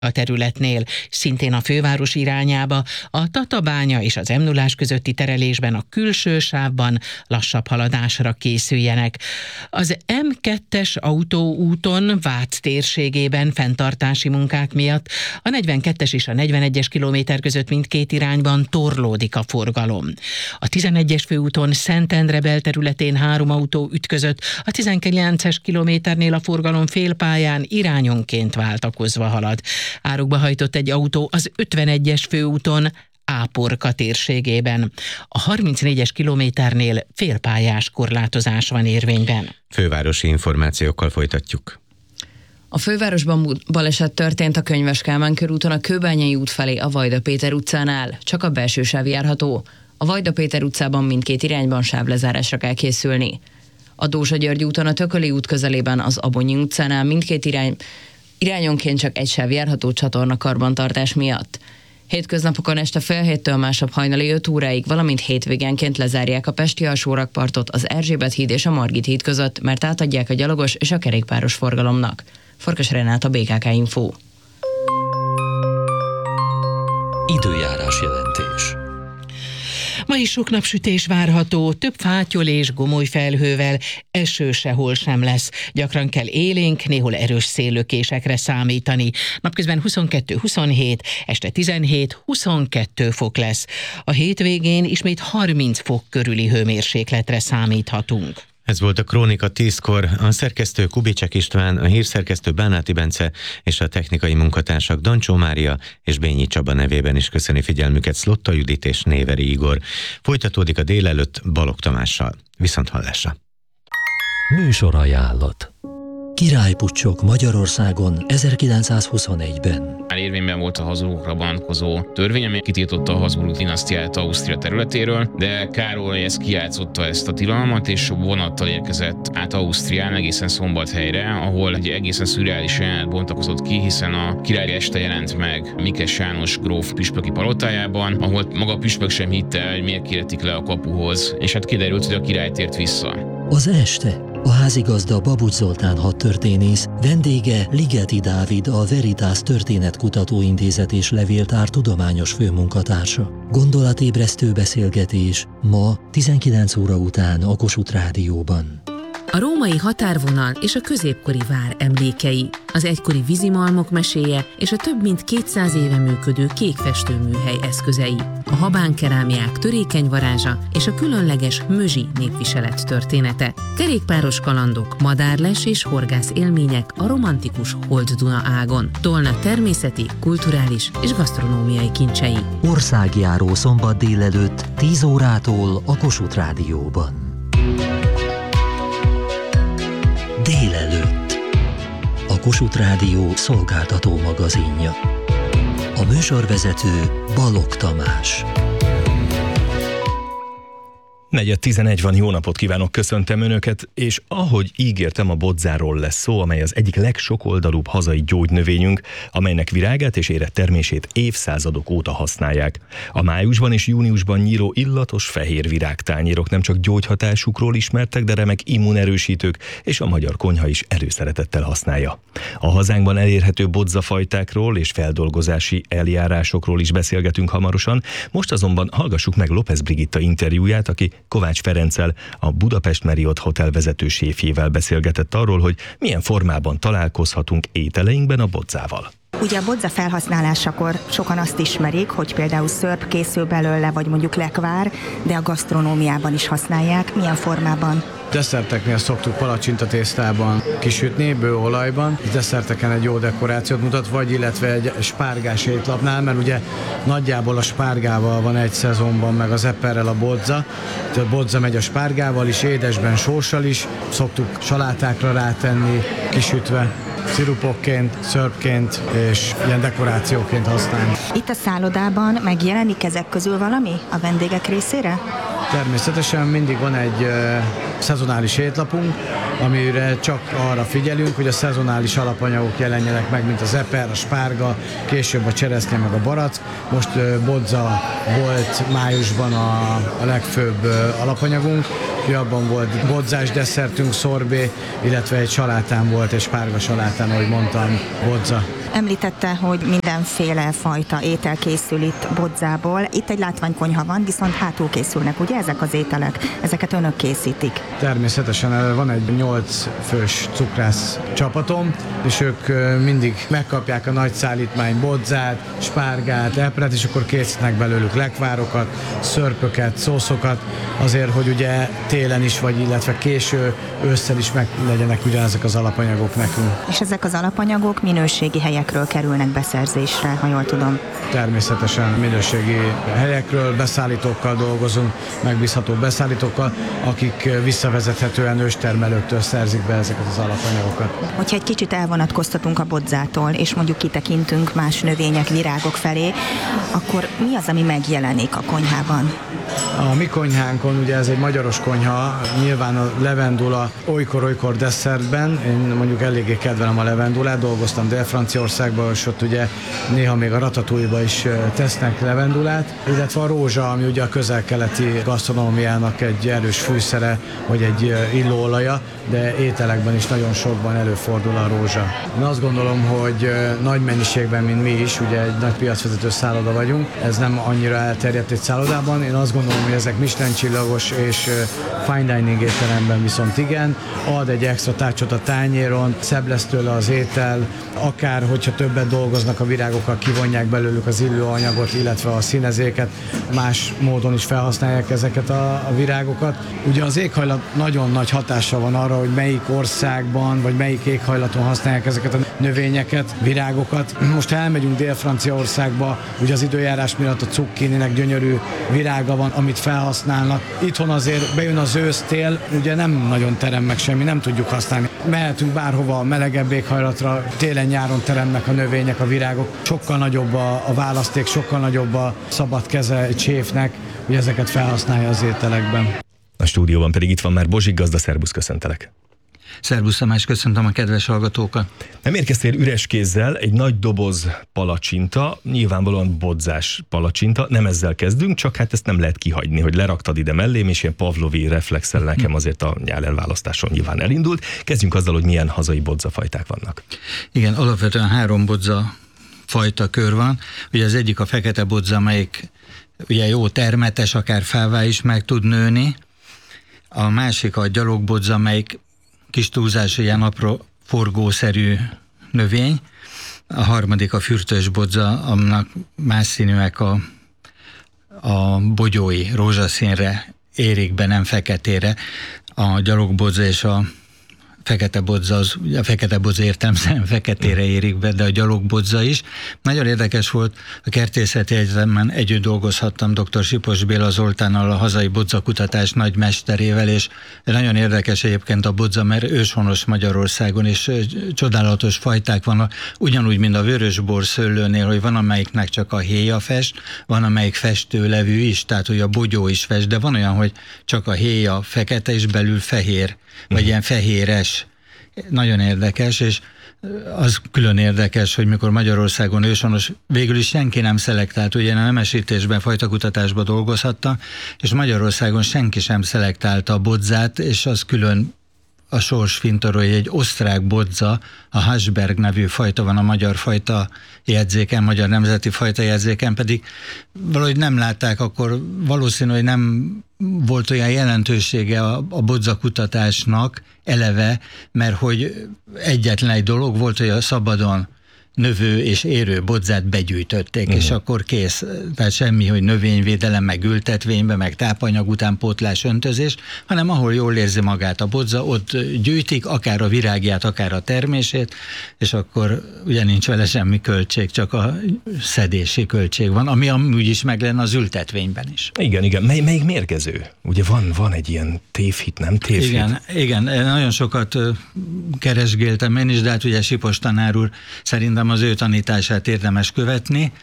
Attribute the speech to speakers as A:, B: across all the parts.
A: a területnél. Szintén a főváros irányába, a Tatabánya és az M0-ás közötti terelésben a külső sávban lassabb haladásra készüljenek. Az M2-es autóúton Vác térségében fenntartási munkák miatt a 42-es és a 41-es kilométer között mindkét irányban torlódik a forgalom. A 11-es főúton Szentendre belterületén 3 autó ütközött, a 19-es kilométernél a forgalom félpályán irányonként váltakozva halad. Árokba hajtott egy autó az 51-es főúton Áporka térségében. A 34-es kilométernél félpályás korlátozás van érvényben.
B: Fővárosi információkkal folytatjuk.
C: A fővárosban baleset történt a Könyves Kálmán körúton a Kőbányai út felé a Vajda Péter utcánál. Csak a belső sáv járható. A Vajda Péter utcában mindkét irányban sávlezárásra kell készülni. A Dózsa György úton a Tököli út közelében az Abonyi utcánál mindkét irányonként csak egy sáv járható csatorna karbantartás miatt. Hétköznapokon este fél héttől másnap hajnali 5 óráig, valamint hétvégenként lezárják a pesti alsórakpartot az Erzsébet híd és a Margit híd között, mert átadják a gyalogos és a kerékpáros forgalomnak. Farkas Renáta, BKK Info.
D: Időjárás jelentés.
A: Ma is sok napsütés várható, több fátyol és gomoly felhővel, eső sehol sem lesz. Gyakran kell élénk, néhol erős széllökésekre számítani. Napközben 22-27, este 17-22 fok lesz. A hétvégén ismét 30 fok körüli hőmérsékletre számíthatunk.
B: Ez volt a Krónika 10-kor, a szerkesztő Kubicsek István, a hírszerkesztő Bánáti Bence és a technikai munkatársak Dancsó Mária és Bényi Csaba nevében is köszöni figyelmüket Szlotta Judit és Néveri Igor. Folytatódik a délelőtt Balogh Tamással. Viszonthallásra.
D: Műsorajánlat. Királypuccsok Magyarországon 1921-ben.
E: Már érvényben volt a Habsburgokra vonatkozó törvény, ami kitiltotta a Habsburg dinasztiát Ausztria területéről, de Károly kijátszotta ezt a tilalmat, és vonattal érkezett át Ausztrián egészen Szombathelyre, ahol egy egészen szürreális jelenet bontakozott ki, hiszen a király este jelent meg Mikes János gróf püspöki palotájában, ahol maga a püspök sem hitte, hogy miért kéretik le a kapuhoz, és hát kiderült, hogy a király tért vissza.
D: Az este a házigazda Babucs Zoltán hadtörténész, vendége Ligeti Dávid, a Veritas Történetkutató Intézet és Levéltár tudományos főmunkatársa. Gondolatébresztő beszélgetés ma 19 óra után a Kossuth Rádióban.
F: A római határvonal és a középkori vár emlékei, az egykori vízimalmok meséje és a több mint 200 éve működő kékfestőműhely eszközei, a habánkerámiák törékeny varázsa és a különleges mözsi népviselet története, kerékpáros kalandok, madárles és horgász élmények a romantikus Holt-Duna ágon, Tolna természeti, kulturális és gasztronómiai kincsei.
D: Országjáró szombat délelőtt 10 órától a Kossuth Rádióban. Délelőtt. A Kossuth Rádió szolgáltató magazinja. A műsorvezető Balogh Tamás.
G: 4:11 van, jó napot kívánok, köszöntöm Önöket, és ahogy ígértem, a bodzáról lesz szó, amely az egyik legsokoldalúbb hazai gyógynövényünk, amelynek virágát és érett termését évszázadok óta használják. A májusban és júniusban nyíló illatos fehér virágtányérok nem csak gyógyhatásukról ismertek, de remek immunerősítők, és a magyar konyha is előszeretettel használja. A hazánkban elérhető bodzafajtákról és feldolgozási eljárásokról is beszélgetünk hamarosan, most azonban hallgassuk meg López Brigitta interjúját, aki Kovács Ferenccel, a Budapest Marriott Hotel vezető séfjével beszélgetett arról, hogy milyen formában találkozhatunk ételeinkben a bodzával.
H: Ugye a bodza felhasználásakor sokan azt ismerik, hogy például szörp készül belőle, vagy mondjuk lekvár, de a gasztronómiában is használják. Milyen formában?
I: Desszerteknél szoktuk palacsintatésztában kisütni, bőolajban. Desszerteken egy jó dekorációt mutat, vagy illetve egy spárgás étlapnál, mert ugye nagyjából a spárgával van egy szezonban, meg az eperrel a bodza. Tehát a bodza megy a spárgával is, édesben, sóssal is. Szoktuk salátákra rátenni, kisütve, szirupokként, szörpként és ilyen dekorációként használni.
H: Itt a szállodában megjelenik ezek közül valami a vendégek részére?
I: Természetesen mindig van egy szezonális étlapunk, amire csak arra figyelünk, hogy a szezonális alapanyagok jelenjenek meg, mint az eper, a spárga, később a cseresznye, meg a barack. Most bodza volt májusban a legfőbb alapanyagunk, abban volt bodzás desszertünk, szorbé, illetve egy salátán volt, egy spárga salátán, ahogy mondtam, bodza.
H: Említette, hogy mindenféle fajta étel készül itt Bodzából. Itt egy látványkonyha van, viszont hátul készülnek, ugye ezek az ételek? Ezeket önök készítik?
I: Természetesen van egy 8 fős cukrász csapatom, és ők mindig megkapják a nagy szállítmány bodzát, spárgát, epret, és akkor készítnek belőlük lekvárokat, szörpöket, szószokat, azért, hogy ugye télen is, vagy illetve késő ősszel is meg legyenek ugyanezek az alapanyagok nekünk.
H: És ezek az alapanyagok minőségi helyekről kerülnek beszerzésre, ha jól tudom?
I: Természetesen minőségi helyekről, beszállítókkal dolgozunk, megbízható beszállítókkal, akik visszavezethetően őstermelőktől szerzik be ezeket az alapanyagokat.
H: Hogyha egy kicsit elvonatkoztatunk a bodzától, és mondjuk kitekintünk más növények, virágok felé, akkor mi az, ami megjelenik a konyhában?
I: A mi konyhánkon, ugye ez egy magyaros konyha, nyilván a levendula olykor-olykor desszertben, én mondjuk eléggé kedvelem a levendulát, dolgoztam Dél-Franciaországban, és ott ugye néha még a ratatouille-ba is tesznek levendulát, illetve a rózsa, ami ugye a közel-keleti gasztronómiának egy erős fűszere, vagy egy illóolaja, de ételekben is nagyon sokban előfordul a rózsa. Én azt gondolom, hogy nagy mennyiségben, mint mi is, ugye egy nagy piacvezető szálloda vagyunk, ez nem annyira elterjedt egy szállodában, én azt gondolom, hogy ezek Michelin csillagos és fine dining étteremben viszont igen, ad egy extra tácsot a tányéron, szebb lesz tőle az étel, akár hogyha többet dolgoznak a virágokkal, kivonják belőlük az illóanyagot, illetve a színezéket, más módon is felhasználják ezeket a virágokat. Ugye az éghajlat nagyon nagy hatással van arra, hogy melyik országban, vagy melyik éghajlaton használják ezeket a növényeket, virágokat. Most ha elmegyünk Dél-Franciaországba, ugye az időjárás miatt a cukkininek gyönyörű virága van, amit felhasználnak. Itthon azért bejön az ősz-tél, ugye nem nagyon terem meg semmi, nem tudjuk használni. Mehetünk bárhova, melegebb éghajlatra, télen-nyáron teremnek a növények, a virágok. Sokkal nagyobb a választék, sokkal nagyobb a szabad keze egy séfnek, hogy ezeket felhasználja az ételekben.
G: A stúdióban pedig itt van már Bozsik gazda, szervusz, köszöntelek.
J: Szervusz Tamás, köszöntöm a kedves hallgatókat.
G: Nem érkeztél üres kézzel, egy nagy doboz palacsinta, nyilvánvalóan bodzás palacsinta, nem ezzel kezdünk, csak hát ezt nem lehet kihagyni, hogy leraktad ide mellém, és ilyen pavlovi reflexel nekem azért a nyál elválasztáson nyilván elindult. Kezdjünk azzal, hogy milyen hazai bodzafajták vannak.
J: Igen, alapvetően 3 bodza fajta kör van. Ugye az egyik a fekete bodza, amelyik ugye jó termetes, akár fává is meg tud nőni. A másik a gyalogbodza, amelyik kis túlzás, ilyen apró forgószerű növény. A harmadik a fürtös bodza, aminek más színűek a bogyói, rózsaszínre érik be, nem feketére. A gyalogbodza és a fekete bodza, a fekete bodza értelemszerűen feketére érik be, de a gyalogbodza is. Nagyon érdekes volt, a Kertészeti Egyetemen együtt dolgozhattam dr. Sipos Béla Zoltánnal, a hazai bodzakutatás nagymesterével, és nagyon érdekes egyébként a bodza, mert őshonos Magyarországon, és csodálatos fajták vannak, ugyanúgy, mint a vörösbor szőlőnél, hogy van amelyiknek csak a héja fest, van amelyik festőlevű is, tehát hogy a bogyó is fest, de van olyan, hogy csak a héja fekete és belül fehér, vagy ilyen fehéres. Nagyon érdekes, és az külön érdekes, hogy mikor Magyarországon őshonos, végül is senki nem szelektált, ugye a nemesítésben, fajtakutatásban dolgozhattam, és Magyarországon senki sem szelektálta a bodzát, és az külön a sorsfintorolja, egy osztrák bodza, a Hasberg nevű fajta van a magyar fajta jegyzéken, magyar nemzeti fajta jegyzéken, pedig valahogy nem látták, akkor valószínű, hogy nem volt olyan jelentősége a bodzakutatásnak eleve, mert hogy egyetlen egy dolog volt, hogy a szabadon növő és érő bodzát begyűjtötték, és akkor kész. Tehát semmi, hogy növényvédelem, meg ültetvénybe, meg tápanyag utánpótlás, öntözés, hanem ahol jól érzi magát a bodza, ott gyűjtik, akár a virágját, akár a termését, és akkor ugye nincs vele semmi költség, csak a szedési költség van, ami amúgy is meg lenne az ültetvényben is.
G: Igen, igen. Melyik mérgező? Ugye van egy ilyen tévhit, nem tévhit?
J: Igen, nagyon sokat keresgéltem én is, de hát ugye Sipos tanár úr szerintem az ő tanítását érdemes követni.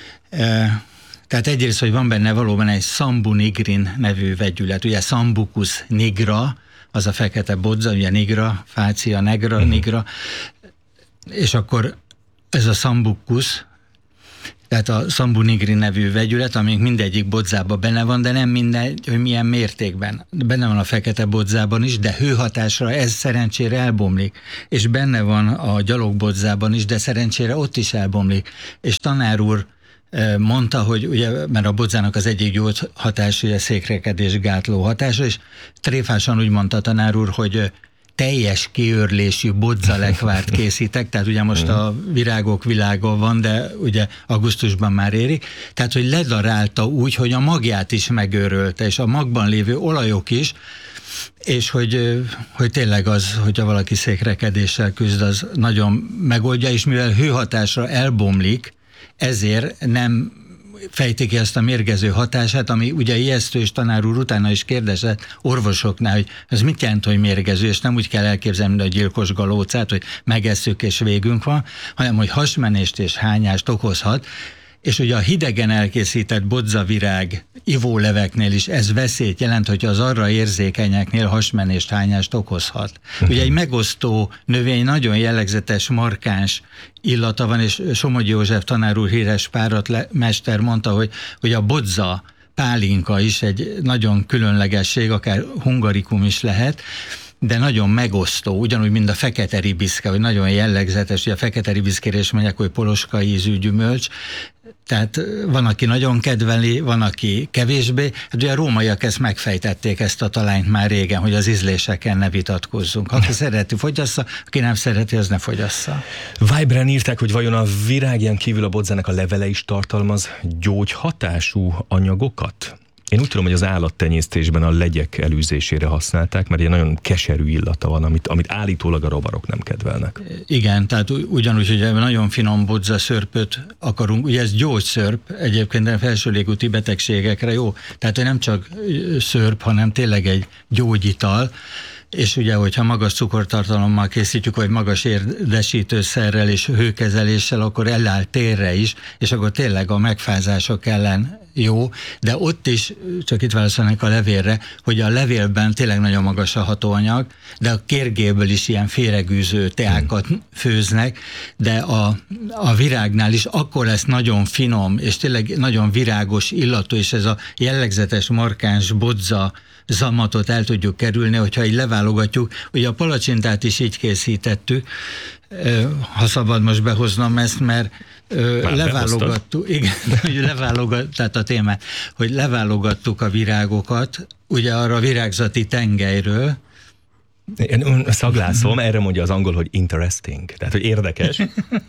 J: Tehát egyrészt, hogy van benne valóban egy Sambunigrin nevű vegyület, ugye Sambucus nigra, az a fekete bodza, ugye nigra, fácia negra, nigra, és akkor ez a Sambucus, tehát a Sambu nigri nevű vegyület, amik mindegyik bodzában benne van, de nem mindegy, hogy milyen mértékben. Benne van a fekete bodzában is, de hőhatásra ez szerencsére elbomlik. És benne van a gyalogbodzában is, de szerencsére ott is elbomlik. És tanár úr mondta, hogy ugye, mert a bodzának az egyik gyógyhatás, ugye székrekedés gátló hatása, és tréfásan úgy mondta a tanár úr, hogy teljes kiőrlésű bodzalekvárt készítek, tehát ugye most a virágok világa van, de ugye augusztusban már érik, tehát hogy ledarálta úgy, hogy a magját is megőrölte, és a magban lévő olajok is, és hogy tényleg az, hogyha valaki székrekedéssel küzd, az nagyon megoldja, és mivel hőhatásra elbomlik, ezért nem fejti ki ezt a mérgező hatását, ami ugye ijesztő, és tanár úr utána is kérdezett orvosoknál, hogy ez mit jelent, hogy mérgező, és nem úgy kell elképzelni, mint a gyilkos galócát, hogy megesszük és végünk van, hanem hogy hasmenést és hányást okozhat, és ugye a hidegen elkészített bodzavirág ivóleveknél is ez veszélyt jelent, hogy az arra érzékenyeknél hasmenést, hányást okozhat. Ugye egy megosztó növény, nagyon jellegzetes, markáns illata van, és Somogyi József tanár úr, híres páratmester mondta, hogy a bodza pálinka is egy nagyon különlegesség, akár hungarikum is lehet, de nagyon megosztó, ugyanúgy, mint a fekete ribiszke, hogy nagyon jellegzetes, hogy a fekete ribiszkére is mondják, hogy poloska ízű gyümölcs, tehát van, aki nagyon kedveli, van, aki kevésbé. Hát ugye a rómaiak ezt megfejtették, ezt a talányt már régen, hogy az ízléseken ne vitatkozzunk. Aki szereti, fogyassza, aki nem szereti, az ne fogyassza.
G: Vibren írták, hogy vajon a virágján kívül a bodzának a levele is tartalmaz gyógyhatású anyagokat? Én úgy tudom, hogy az állattenyésztésben a legyek elűzésére használták, mert egy nagyon keserű illata van, amit állítólag a rovarok nem kedvelnek.
J: Igen, tehát ugyanúgy, hogy nagyon finom bodza szörpöt akarunk, ugye ez gyógyszörp, egyébként a felső légúti betegségekre jó, tehát nem csak szörp, hanem tényleg egy gyógyital, és ugye, hogyha magas cukortartalommal készítjük, vagy magas érdesítőszerrel és hőkezeléssel, akkor eláll térre is, és akkor tényleg a megfázások ellen jó, de ott is, csak itt válaszolnék a levélre, hogy a levélben tényleg nagyon magas a hatóanyag, de a kérgéből is ilyen féregűző teákat főznek, de a virágnál is akkor lesz nagyon finom, és tényleg nagyon virágos illatú, és ez a jellegzetes markáns bodza zamatot el tudjuk kerülni, hogyha így leválogatjuk. Ugye a palacsintát is így készítettük, ha szabad most behoznom ezt, mert leválogattuk, igen, tehát a témát, hogy leválogattuk a virágokat, ugye arra a virágzati tengelyről.
G: Én szaglászom, erre mondja az angol, hogy interesting, tehát hogy érdekes,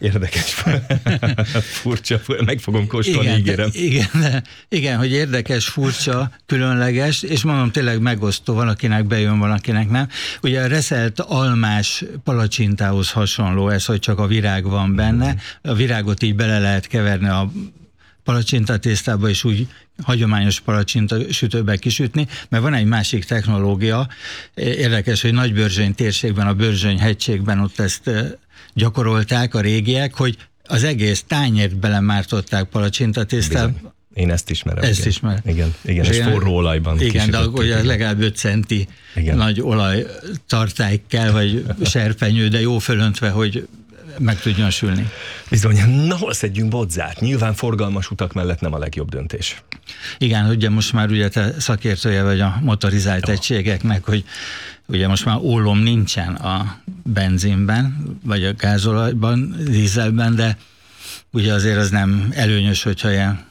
G: furcsa, meg fogom kóstolni, ígérem.
J: Igen, hogy érdekes, furcsa, különleges, és mondom, tényleg megosztó, valakinek bejön, valakinek nem. Ugye a reszelt almás palacsintához hasonló ez, hogy csak a virág van benne, a virágot így bele lehet keverni a palacsintatésztába, és úgy hagyományos palacsinta sütőbe kisütni, mert van egy másik technológia, érdekes, hogy Nagybörzsöny térségben, a Börzsöny-hegységben ott ezt gyakorolták a régiek, hogy az egész tányért belemártották palacsintatésztába.
G: Én ezt ismerem.
J: Ezt ismerem.
G: Igen, és forró olajban.
J: Igen, de ugye legalább 5 centi nagy olajtartály kell, vagy serpenyő, de jó fölöntve, hogy meg tudjon sülni.
G: Bizony, na hol szedjünk bodzát? Nyilván forgalmas utak mellett nem a legjobb döntés.
J: Igen, ugye most már ugye te szakértője vagy a motorizált egységeknek, hogy ugye most már ólom nincsen a benzinben, vagy a gázolajban, dízelben, de ugye azért az nem előnyös, hogyha ilyen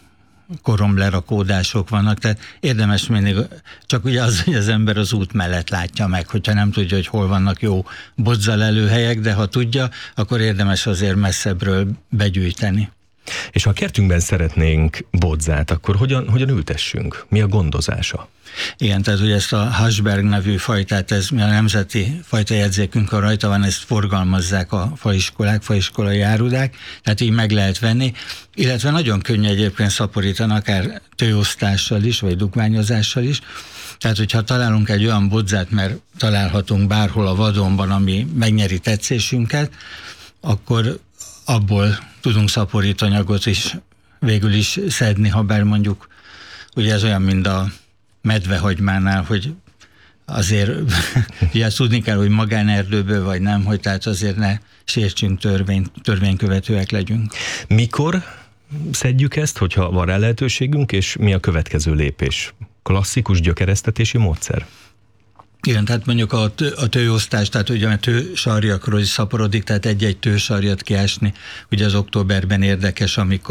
J: koromlerakódások vannak, tehát érdemes mindig, csak ugye az, hogy az ember az út mellett látja meg, hogyha nem tudja, hogy hol vannak jó bodzalelőhelyek, de ha tudja, akkor érdemes azért messzebbről begyűjteni.
G: És ha a kertünkben szeretnénk bodzát, akkor hogyan ültessünk? Mi a gondozása?
J: Igen, tehát ugye ezt a Hasberg nevű fajtát, ez mi a nemzeti fajtajegyzékünkön rajta van, ezt forgalmazzák a faiskolák, faiskolai árudák, tehát így meg lehet venni, illetve nagyon könnyű egyébként szaporítani, akár tőosztással is, vagy dugványozással is. Tehát, hogyha találunk egy olyan bodzát, mert találhatunk bárhol a vadonban, ami megnyeri tetszésünket, akkor abból tudunk szaporítanyagot is végül is szedni, ha bár mondjuk, ugye ez olyan, mint a medvehagymánál, hogy azért ugye ezt tudni kell, hogy magánerdőből vagy nem, hogy tehát azért ne sértsünk törvénykövetőek legyünk.
G: Mikor szedjük ezt, hogyha van rá lehetőségünk, és mi a következő lépés? Klasszikus gyökeresztetési módszer?
J: Igen, tehát mondjuk a tőosztás, tehát ugye a tősarjakról is szaporodik, tehát egy-egy tősarjat kiásni, ugye az októberben érdekes, amikor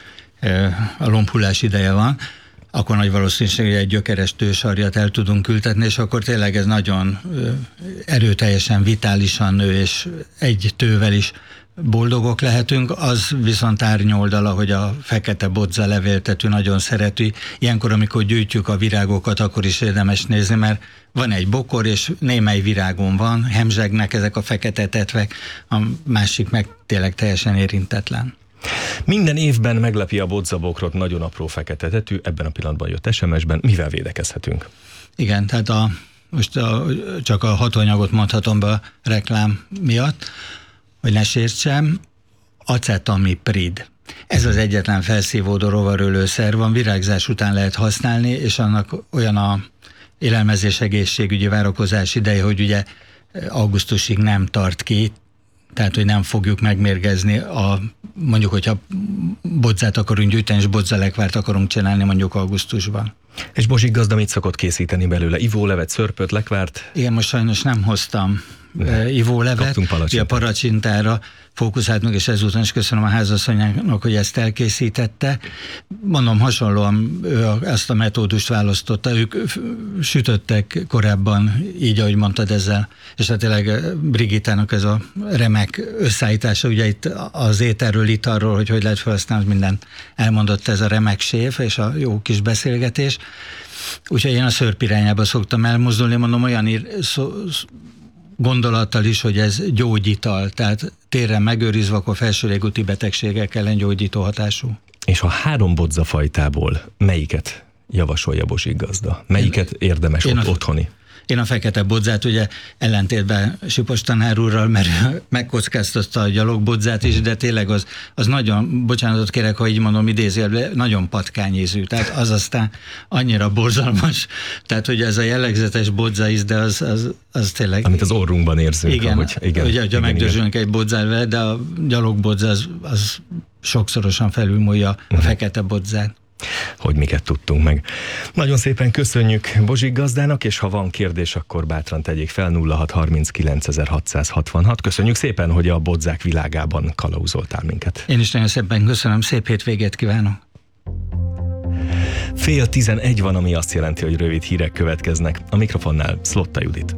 J: a lombhullás ideje van, akkor nagy valószínűség, egy gyökeres tősarjat el tudunk ültetni, és akkor tényleg ez nagyon erőteljesen, vitálisan nő, és egy tővel is boldogok lehetünk. Az viszont árnyoldala, hogy a fekete bodza levéltető nagyon szereti. Ilyenkor, amikor gyűjtjük a virágokat, akkor is érdemes nézni, mert van egy bokor, és némely virágon van, hemzsegnek ezek a fekete tetvek, a másik meg tényleg teljesen érintetlen.
G: Minden évben meglepi a bodzabokrot nagyon apró fekete tetű, ebben a pillanatban jött SMS-ben, mivel védekezhetünk?
J: Igen, tehát csak a hatóanyagot mondhatom be a reklám miatt, hogy ne sértsem, acetamiprid. Ez az egyetlen felszívódó rovarölőszer van, virágzás után lehet használni, és annak olyan a élelmezés egészségügyi várakozás ideje, hogy ugye augusztusig nem tart ki, tehát, hogy nem fogjuk megmérgezni mondjuk, hogyha bodzát akarunk gyűjteni, és bodzalekvárt akarunk csinálni mondjuk augusztusban.
G: És Bozsik gazda mit szokott készíteni belőle? Ivólevet, szörpöt, lekvárt?
J: Igen, most sajnos nem hoztam ivólevet, a palacsintára fókuszáltunk, és ezúton is köszönöm a házasszonyának, hogy ezt elkészítette. Mondom, hasonlóan ő ezt a metódust választotta, ők sütöttek korábban, így ahogy mondtad ezzel, és hát tényleg Brigittának ez a remek összeállítása, ugye itt az ételről, italról, hogy lehet felhasználni, mindent elmondott ez a remek séf, és a jó kis beszélgetés. Úgyhogy én a szörp irányába szoktam elmozdulni, mondom, olyan gondolattal is, hogy ez gyógyital, tehát téren megőrizve, akkor felső légúti betegségek ellen gyógyító hatású.
G: És a 3 bodzafajtából melyiket javasolja Bozsik gazda? Melyiket érdemes otthoni?
J: Én a fekete bodzát, ugye ellentétben Sipos tanár úrral, mert megkockáztatta a gyalogbodzát is, de tényleg az nagyon, bocsánatot kérek, ha így mondom, idézőjelben, nagyon patkányízű, tehát az aztán annyira borzalmas, tehát hogy ez a jellegzetes bodza is, de az tényleg...
G: Amit az orrunkban érzünk.
J: Igen, hogyha megdörzsülünk egy bodzát, de a gyalogbodzá az sokszorosan felülmúlja a fekete bodzát.
G: Hogy miket tudtunk meg. Nagyon szépen köszönjük Bozsik gazdának, és ha van kérdés, akkor bátran tegyék fel 0639 Köszönjük szépen, hogy a bodzák világában kalauzoltál minket.
J: Én is nagyon szépen köszönöm, szép hétvégét kívánok!
G: 10:30 van, ami azt jelenti, hogy rövid hírek következnek. A mikrofonnál Szlotta Judit.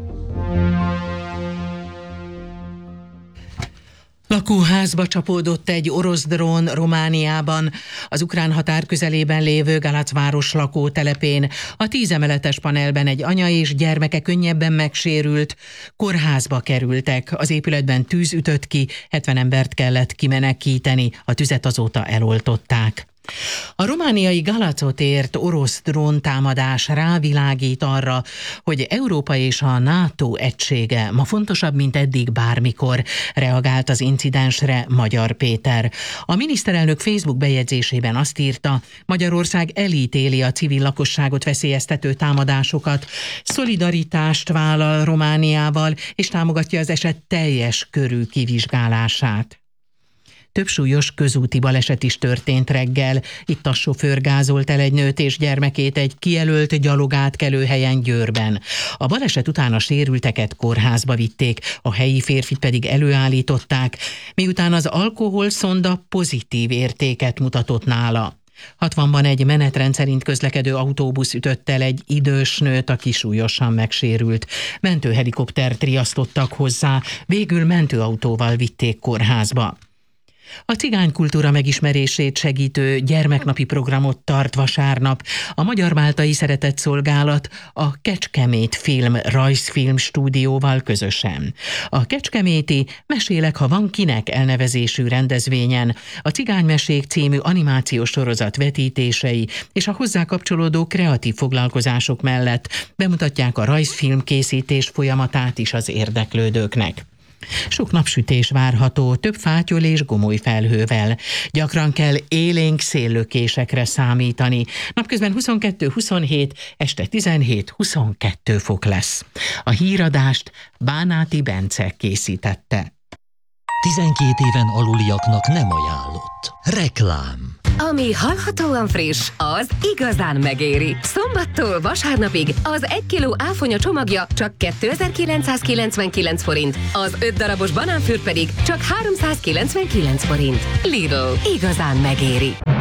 A: Lakóházba csapódott egy orosz drón Romániában, az ukrán határ közelében lévő Galac város lakótelepén. A 10 emeletes panelben egy anya és gyermeke könnyebben megsérült, kórházba kerültek. Az épületben tűz ütött ki, 70 embert kellett kimenekíteni, a tüzet azóta eloltották. A romániai Galacot ért orosz dróntámadás rávilágít arra, hogy Európa és a NATO egysége ma fontosabb, mint eddig bármikor, reagált az incidensre Magyar Péter. A miniszterelnök Facebook bejegyzésében azt írta, Magyarország elítéli a civil lakosságot veszélyeztető támadásokat, szolidaritást vállal Romániával, és támogatja az eset teljes körű kivizsgálását. Több súlyos közúti baleset is történt reggel. Itt a sofőr gázolt el egy nőt és gyermekét egy kijelölt gyalogátkelő helyen Győrben. A baleset után a sérülteket kórházba vitték, a helyi férfit pedig előállították, miután az alkoholszonda pozitív értéket mutatott nála. 60-ban egy menetrend szerint közlekedő autóbusz ütött el egy idős nőt, aki súlyosan megsérült. Mentőhelikoptert riasztottak hozzá, végül mentőautóval vitték kórházba. A cigánykultúra megismerését segítő gyermeknapi programot tart vasárnap a Magyar Máltai Szeretetszolgálat a Kecskemét Film rajzfilm stúdióval közösen. A Kecskeméti Mesélek, ha van kinek elnevezésű rendezvényen a Cigánymesék című animációs sorozat vetítései és a hozzá kapcsolódó kreatív foglalkozások mellett bemutatják a rajzfilm készítés folyamatát is az érdeklődőknek. Sok napsütés várható, több fátyol és gomoly felhővel. Gyakran kell élénk széllökésekre számítani. Napközben 22-27, este 17-22 fok lesz. A híradást Bánáti Bence készítette.
D: 12 éven aluliaknak nem ajánlott. Reklám.
K: Ami hallhatóan friss, az igazán megéri. Szombattól vasárnapig az 1 kiló áfonya csomagja csak 2999 forint, az 5 darabos banánfürt pedig csak 399 forint. Lidl, igazán megéri.